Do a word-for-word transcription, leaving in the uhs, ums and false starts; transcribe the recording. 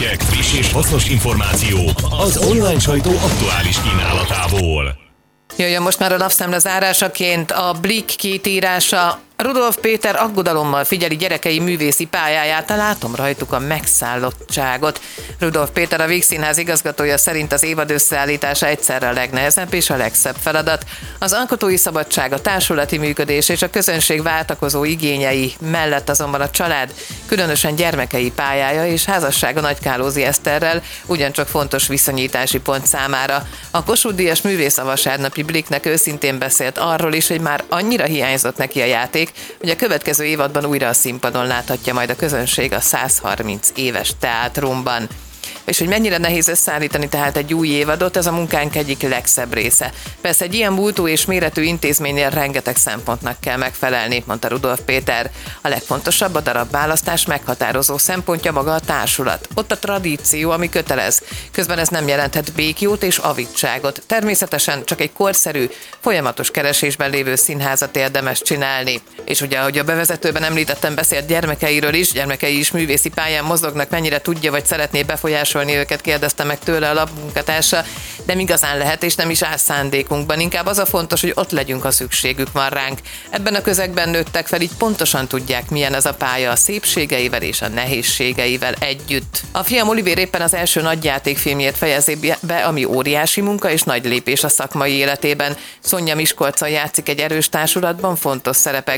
hírcikkek, friss és hasznos információk az online sajtó aktuális kínálatából. Jöjjön most már a napszemle zárásaként a Blick két írása. Rudolf Péter aggodalommal figyeli gyerekei művészi pályáját, látom rajtuk a megszállottságot. Rudolf Péter, a Vígszínház igazgatója szerint az évad összeállítása egyszerre a legnehezebb és a legszebb feladat. Az alkotói szabadság, a társulati működés és a közönség váltakozó igényei mellett azonban a család, különösen gyermekei pályája és házassága Nagykálózi Eszterrel ugyancsak fontos viszonyítási pont számára. A Kossuth-díjas művész a vasárnapi Blicknek őszintén beszélt arról is, hogy már annyira hiányzott neki a játék, hogy a következő évadban újra a színpadon láthatja majd a közönség a százharminc éves teátrumban. És hogy mennyire nehéz összeállítani tehát egy új évadot, ez a munkánk egyik legszebb része. Persze egy ilyen múltú és méretű intézménynél rengeteg szempontnak kell megfelelni, mondta Rudolf Péter. A legfontosabb a darabválasztás meghatározó szempontja maga a társulat. Ott a tradíció, ami kötelez. Közben ez nem jelenthet békjót és avitságot. Természetesen csak egy korszerű, folyamatos keresésben lévő színházat érdemes csinálni. És ugye, ahogy a bevezetőben említettem, beszélt gyermekeiről is, gyermekei is művészi pályán mozognak, mennyire tudja vagy szeretné befolyásolni őket, kérdezte meg tőle a lap munkatársa, de igazán lehet, és nem is áll szándékunkban. Inkább az a fontos, hogy ott legyünk, ha szükségük van ránk. Ebben a közegben nőttek fel, így pontosan tudják, milyen ez a pálya a szépségeivel és a nehézségeivel együtt. A fiam Olivér éppen az első nagyjátékfilmjét fejezi be, ami óriási munka és nagy lépés a szakmai életében. Szonya Miskolcon játszik egy erős társulatban, fontos szerepekben.